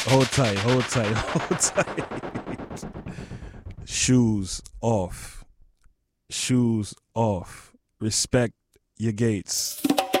Hold tight, hold tight, hold tight. Shoes off. Shoes off. Respect your gates.